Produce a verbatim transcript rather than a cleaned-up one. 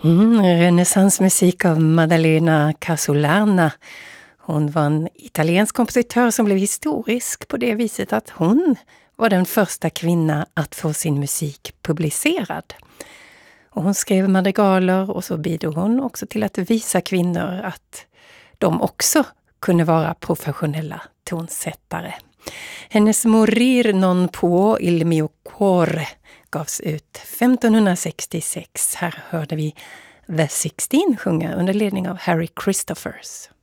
Mm, renässansmusik av Maddalena Casolana. Hon var en italiensk kompositör som blev historisk på det viset att hon var den första kvinna att få sin musik publicerad. Och hon skrev madrigaler och så bidrog hon också till att visa kvinnor att de också kunde vara professionella tonsättare. Hennes Morir non può il mio cuore gavs ut femtonhundrasextiosex. Här hörde vi The Sixteen sjunga under ledning av Harry Christophers.